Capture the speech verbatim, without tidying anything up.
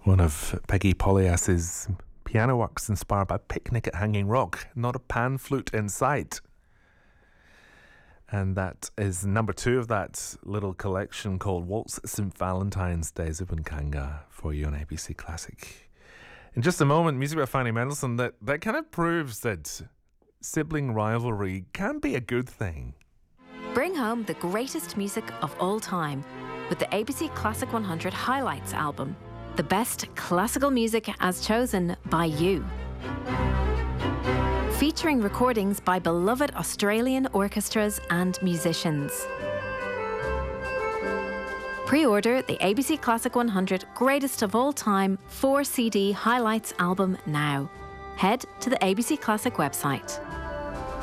One of Peggy Polias's piano works inspired by Picnic at Hanging Rock, Not a Pan Flute in Sight. And that is number two of that little collection called Waltz at Saint Valentine's Day, Zubin Kanga, for you on A B C Classic. In just a moment, music by Fanny Mendelssohn, that, that kind of proves that sibling rivalry can be a good thing. Bring home the greatest music of all time with the A B C Classic one hundred Highlights album. The best classical music as chosen by you. Featuring recordings by beloved Australian orchestras and musicians. Pre-order the A B C Classic one hundred Greatest of All Time four C D Highlights album now. Head to the A B C Classic website.